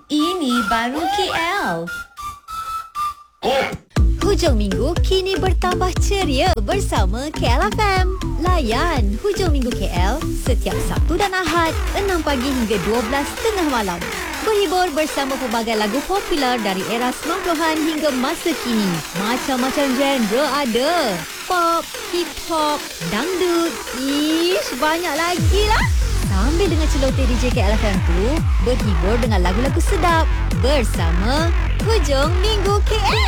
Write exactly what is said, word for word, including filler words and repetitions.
Ini baru K L. Hujung minggu kini bertambah ceria bersama K L F M. Layan Hujung Minggu K L setiap Sabtu dan Ahad enam pagi hingga dua belas tengah malam. Berhibur bersama pelbagai lagu popular dari era sembilan puluhan hingga masa kini. Macam-macam genre ada. Pop, hip hop, dangdut, ish, banyak lagi lah. Sambil dengan celoteh D J K L F M tu, berhibur dengan lagu-lagu sedap bersama Hujung Minggu K L.